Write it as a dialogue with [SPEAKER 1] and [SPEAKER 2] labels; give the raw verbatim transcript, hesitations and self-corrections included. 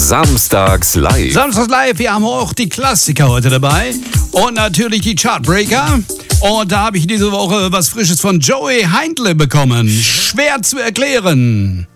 [SPEAKER 1] Samstags live.
[SPEAKER 2] Samstags live, wir haben auch die Klassiker heute dabei und natürlich die Chartbreaker. Und da habe ich diese Woche was Frisches von Joey Heindle bekommen. Schwer zu erklären.